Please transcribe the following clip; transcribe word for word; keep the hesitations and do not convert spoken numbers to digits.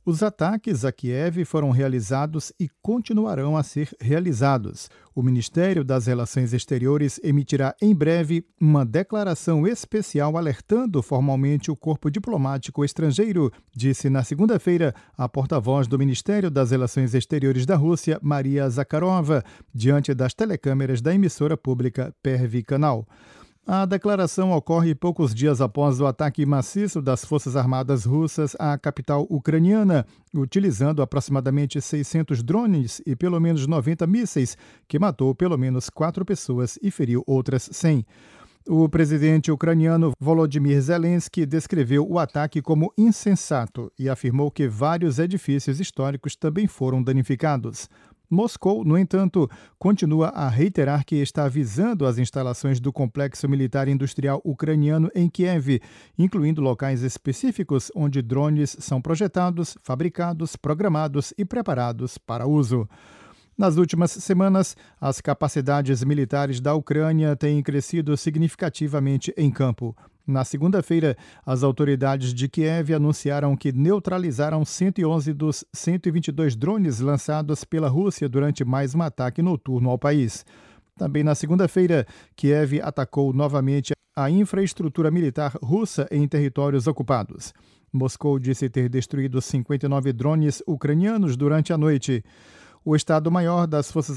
Os ataques a Kiev foram realizados e continuarão a ser realizados. O Ministério das Relações Exteriores emitirá em breve uma declaração especial alertando formalmente o corpo diplomático estrangeiro, disse na segunda-feira a porta-voz do Ministério das Relações Exteriores da Rússia, Maria Zakharova, diante das telecâmeras da emissora pública Pervy Canal. A declaração ocorre poucos dias após o ataque maciço das Forças Armadas russas à capital ucraniana, utilizando aproximadamente seiscentos drones e pelo menos noventa mísseis, que matou pelo menos quatro pessoas e feriu outras cem. O presidente ucraniano Volodymyr Zelensky descreveu o ataque como insensato e afirmou que vários edifícios históricos também foram danificados. Moscou, no entanto, continua a reiterar que está visando as instalações do complexo militar industrial ucraniano em Kiev, incluindo locais específicos onde drones são projetados, fabricados, programados e preparados para uso. Nas últimas semanas, as capacidades militares da Ucrânia têm crescido significativamente em campo. Na segunda-feira, as autoridades de Kiev anunciaram que neutralizaram cento e onze dos cento e vinte e dois drones lançados pela Rússia durante mais um ataque noturno ao país. Também na segunda-feira, Kiev atacou novamente a infraestrutura militar russa em territórios ocupados. Moscou disse ter destruído cinquenta e nove drones ucranianos durante a noite. O Estado-Maior das Forças